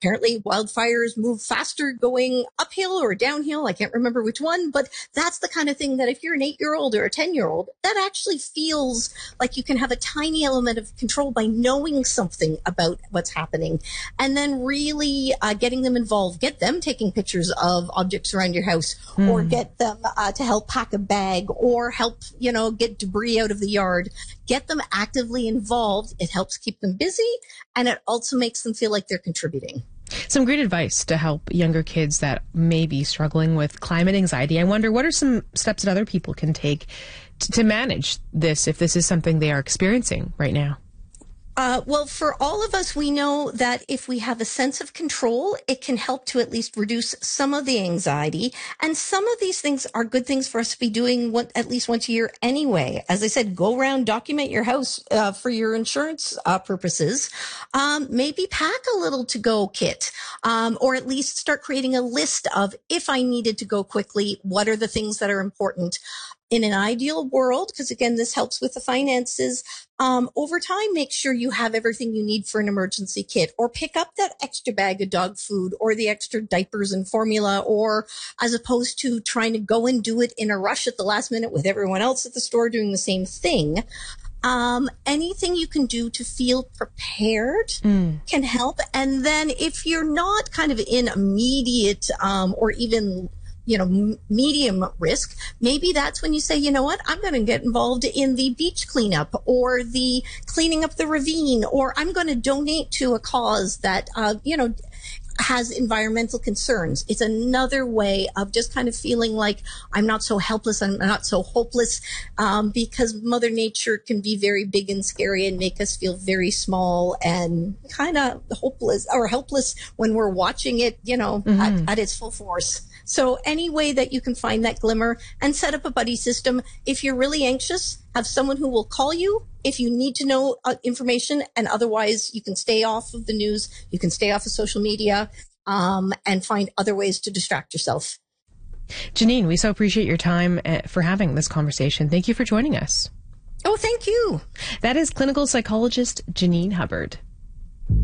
Apparently wildfires move faster going uphill or downhill. I can't remember which one, but that's the kind of thing that if you're an 8-year-old or a 10-year-old, that actually feels like you can have a tiny element of control by knowing something about what's happening. And then really getting them involved, get them taking pictures of objects around your house, or get them to help pack a bag, or help, get debris out of the yard. Get them actively involved. It helps keep them busy, and it also makes them feel like they're contributing. Some great advice to help younger kids that may be struggling with climate anxiety. I wonder, what are some steps that other people can take to manage this if this is something they are experiencing right now? Well, for all of us, we know that if we have a sense of control, it can help to at least reduce some of the anxiety. And some of these things are good things for us to be doing at least once a year anyway. As I said, go around, document your house for your insurance purposes. Maybe pack a little to-go kit, or at least start creating a list of, if I needed to go quickly, what are the things that are important? In an ideal world, because again, this helps with the finances, over time, make sure you have everything you need for an emergency kit, or pick up that extra bag of dog food or the extra diapers and formula, or as opposed to trying to go and do it in a rush at the last minute with everyone else at the store doing the same thing. Anything you can do to feel prepared can help. And then if you're not kind of in immediate, or even medium risk, maybe that's when you say, you know what, I'm going to get involved in the beach cleanup or the cleaning up the ravine, or I'm going to donate to a cause that, has environmental concerns. It's another way of just kind of feeling like I'm not so helpless, I'm not so hopeless, because Mother Nature can be very big and scary and make us feel very small and kind of hopeless or helpless when we're watching it, at its full force. So any way that you can find that glimmer, and set up a buddy system. If you're really anxious, have someone who will call you if you need to know information, and otherwise you can stay off of the news, you can stay off of social media, and find other ways to distract yourself. Janine, we so appreciate your time for having this conversation. Thank you for joining us. Oh, thank you. That is clinical psychologist Janine Hubbard.